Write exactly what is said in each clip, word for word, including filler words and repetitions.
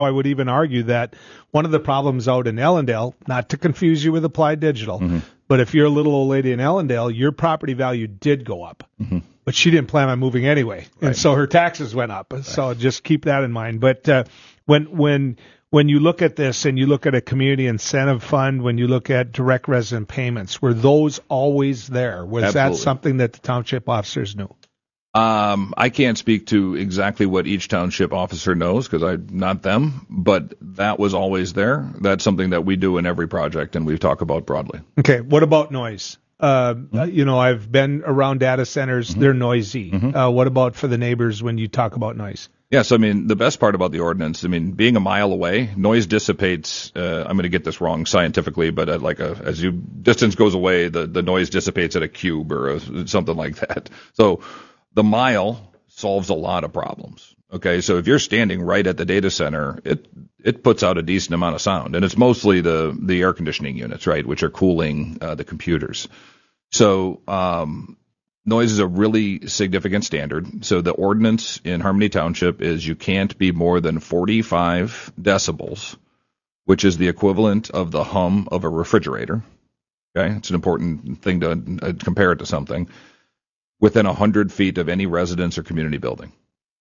I would even argue that one of the problems out in Ellendale, not to confuse you with Applied Digital, mm-hmm. but if you're a little old lady in Ellendale, your property value did go up. Mm-hmm. But she didn't plan on moving anyway. Right. And so her taxes went up. Right. So just keep that in mind. But uh, when when when you look at this and you look at a community incentive fund, when you look at direct resident payments, were those always there? Was Absolutely. that something that the township officers knew? Um, I can't speak to exactly what each township officer knows because I'm not them, but that was always there. That's something that we do in every project and we talk about broadly. Okay. What about noise? Uh, mm-hmm. You know, I've been around data centers. Mm-hmm. They're noisy. Mm-hmm. Uh, what about for the neighbors when you talk about noise? Yes, I mean, the best part about the ordinance, I mean, being a mile away, noise dissipates, uh, I'm going to get this wrong scientifically, but at like a, as you, distance goes away, the, the noise dissipates at a cube or a, something like that. So the mile solves a lot of problems. Okay, so if you're standing right at the data center, it it puts out a decent amount of sound, and it's mostly the the air conditioning units, right, which are cooling uh, the computers. So um, noise is a really significant standard. So the ordinance in Harmony Township is you can't be more than forty-five decibels, which is the equivalent of the hum of a refrigerator. Okay, it's an important thing to uh, compare it to something, within one hundred feet of any residence or community building.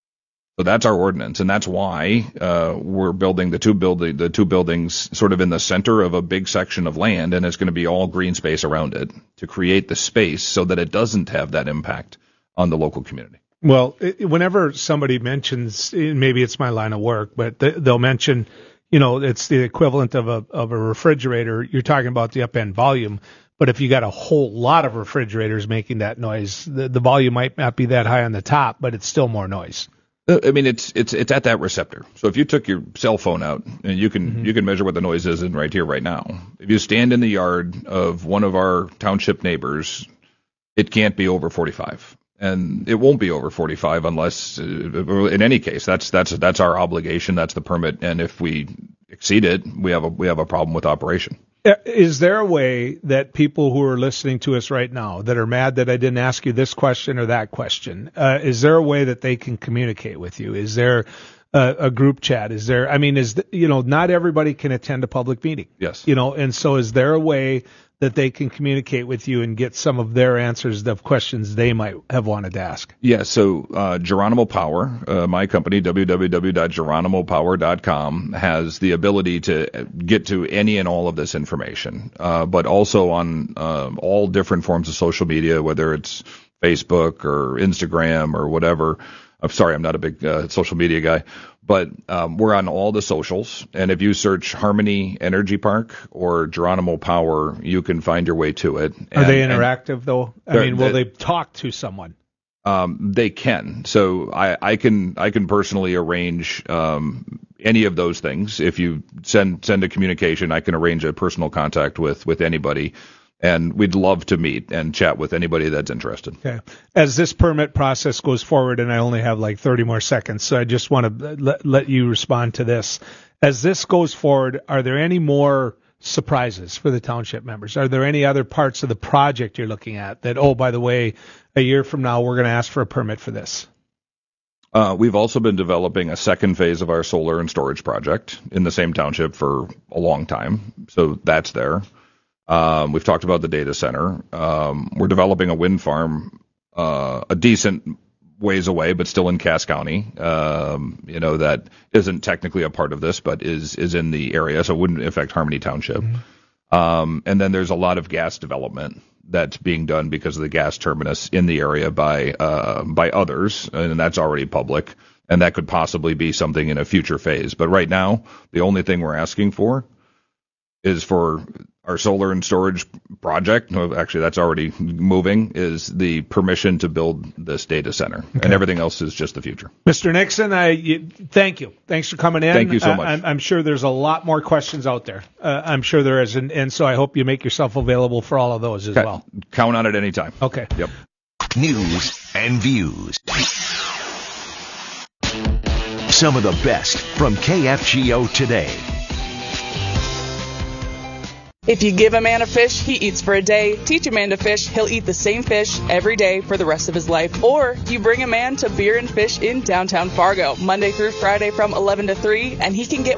So that's our ordinance, and that's why uh, we're building the two building the two buildings sort of in the center of a big section of land, and it's going to be all green space around it to create the space so that it doesn't have that impact on the local community. Well, it, whenever somebody mentions, maybe it's my line of work, but they, they'll mention, you know, it's the equivalent of a of a refrigerator. You're talking about the upend volume. But if you got a whole lot of refrigerators making that noise, the, the volume might not be that high on the top, but it's still more noise. I mean, it's it's it's at that receptor. So if you took your cell phone out, and you can mm-hmm. you can measure what the noise is in right here, right now. If you stand in the yard of one of our township neighbors, it can't be over forty-five, and it won't be over forty-five unless, uh, in any case, that's that's that's our obligation. That's the permit, and if we exceed it, we have a we have a problem with operation. Is there a way that people who are listening to us right now that are mad that I didn't ask you this question or that question, uh, is there a way that they can communicate with you? Is there a, a group chat? Is there, I mean, is, the, you know, not everybody can attend a public meeting. Yes. You know, and so is there a way that they can communicate with you and get some of their answers of questions they might have wanted to ask? Yeah, so uh, Geronimo Power, uh, my company, w w w dot geronimo power dot com, has the ability to get to any and all of this information, uh, but also on uh, all different forms of social media, whether it's Facebook or Instagram or whatever. I'm sorry, I'm not a big uh, social media guy, but um, we're on all the socials. And if you search Harmony Energy Park or Geronimo Power, you can find your way to it. Are and, they interactive, though? I mean, will they talk to someone? Um, they can. So I, I can I can personally arrange um, any of those things. If you send send a communication, I can arrange a personal contact with, with anybody. And we'd love to meet and chat with anybody that's interested. Okay. As this permit process goes forward, and I only have like thirty more seconds, so I just want to let, let you respond to this. As this goes forward, are there any more surprises for the township members? Are there any other parts of the project you're looking at that, oh, by the way, a year from now, we're going to ask for a permit for this? Uh, we've also been developing a second phase of our solar and storage project in the same township for a long time. So that's there. Um, we've talked about the data center. Um, we're developing a wind farm, uh, a decent ways away, but still in Cass County. Um, you know, that isn't technically a part of this, but is, is in the area, so it wouldn't affect Harmony Township. Mm-hmm. Um, and then there's a lot of gas development that's being done because of the gas terminus in the area by, uh, by others, and that's already public. And that could possibly be something in a future phase. But right now, the only thing we're asking for is for our solar and storage project, no, actually that's already moving, is the permission to build this data center. Okay. And everything else is just the future. Mister Nixon, I you, thank you. Thanks for coming in. Thank you so much. I, I'm, I'm sure there's a lot more questions out there. Uh, I'm sure there is, and, and so I hope you make yourself available for all of those as okay. well. Count on it anytime. Okay. Yep. News and views. Some of the best from K F G O today. If you give a man a fish, he eats for a day. Teach a man to fish, he'll eat the same fish every day for the rest of his life. Or you bring a man to Beer and Fish in downtown Fargo, Monday through Friday from eleven to three, and he can get